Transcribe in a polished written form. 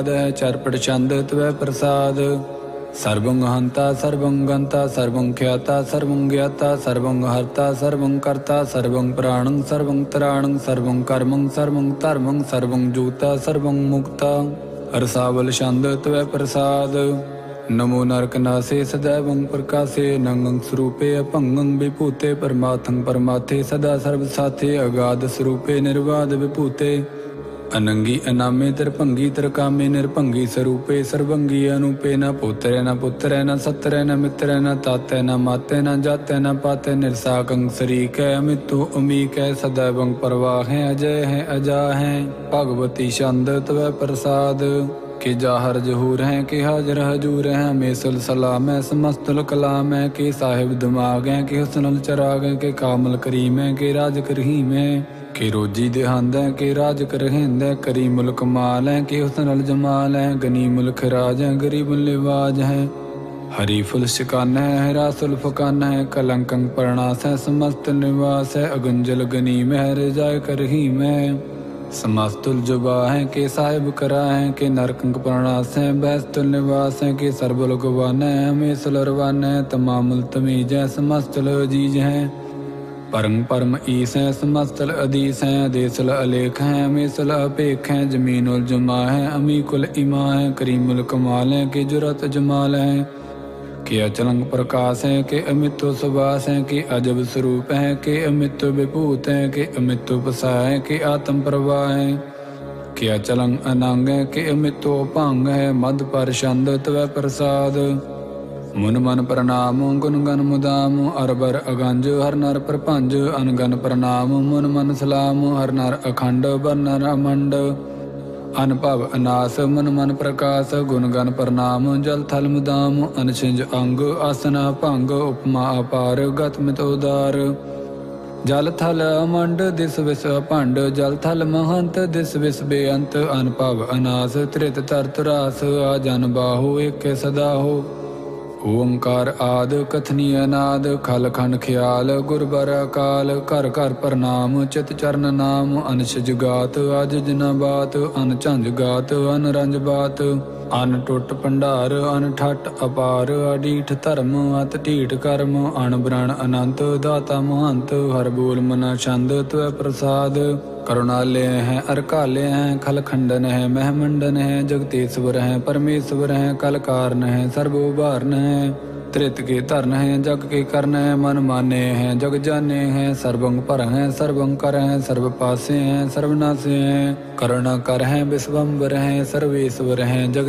चरपट छंद त्वै प्रसाद। सर्वं हंता सर्वं गंता सर्वं ख्याता सर्वं ज्ञाता सर्वं हर्ता सर्वं कर्ता सर्वं प्राणं सर्वं तराणं सर्वं कर्मं सर्वं धर्मं सर्वं जूता सर्वं मुक्ता। रसावल छंद त्वै प्रसाद। नमो नरकनासे सदैवं प्रकाशे नंगं स्वरूपे अभंगं विभूते परमार्थं परमाथे सदा सर्वसाथे अगाध स्वरूपे निर्वाद विभूते। अनंगी अनामे तिरभंगी तिरकामे निरभंगी स्वरूपे सर्वंगी अनूपे न पुत्रे न पुत्रे न सत्रे न मित्रे न ताते न माते न जाते न पाते निरसाकं शरीक है अमितो अमीक है सदैवं परवाह है अजय है अजा है। भगवती छंद त्वै प्रसाद। के जाहर जहूर हैं के हाजर हजूर हैं हमें सलाम है समस्तुल कलाम है के साहिब दिमाग हैं के हुस्नुल चराग हैं के कामल करीम है के राज करहीम है के रोजी देहांद है के राज करहिंद है करी मुल्क माल है के हुस्नुल जमाल है गनी मुल्क राज है गरीब लिवाज है। हरी फुल शिकान है हरासुल फकान है कलंकं परणास है समस्त निवास है अगुंजल गनीम है रिजाय करहीम है। समस्तुल जुबा है के साहिब करा है के नरकंक प्रणास है बैस्तुल निवास है के सरबुल गवान है हमें सुलरवान है तमामुल तमीज है समस्तुल अजीज है। परम परम ईस है समस्तल अदीस है अदेसल अलेख है हमेशल अपेख है जमीनुल जुमा है अमीकुल इमा है करीमुल कमाल है के जुरत जमाल है के अचलंग प्रकाश है के अमितो सुबास है के अजब स्वरूप है के अमितो विभूत है के अमितो पसा है के आत्म प्रवाह है के अचलंग अनंग है के अमितो भंग है मद पर छंद त्वै प्रसाद। मुन मन प्रणाम गुन गन मुदाम अरबर अगंज हर नर प्रपंज अनगन प्रणाम मुन मन सलाम हर नर अखंड बर नर अमंड अनभव अनास मन मन प्रकाश गुण गन प्रणाम जल थल मुदाम अनछिंज अंग आसना भंग उपमा अपार गत मित उदार। जल थल अमंड दिस विस भंड जल थल महंत दिस विस बेअंत अनभव अनास त्रित तरत रास आ जन बाहु एक सदा हो। ओंकार आद कथनी अनाद खल खंड ख्याल गुरबर अकाल कर कर प्रणाम चित चरण नाम अनशज गात अज जना बात अन झंझ गात अन रंज बात अन टुट भंडार अन ठट अपार अडीठ धर्म अत ढीठ कर्म अन ब्रण अनंत दाता महंत हर बोल मना छंद त्वै प्रसाद। करुणालय हैं अरकालय हैं खल खंडन है महमंडन है जगतेश्वर हैं परमेश्वर हैं कल कारण है सर्वोभारन है त्रित के धरन है जग के कर्ण है मन माने हैं जग जाने हैं सर्वंग पर हैं सर्वं कर हैं सर्व पासे हैं सर्वनासे हैं करुणा कर हैं विश्वम्बर हैं सर्वेश्वर हैं जग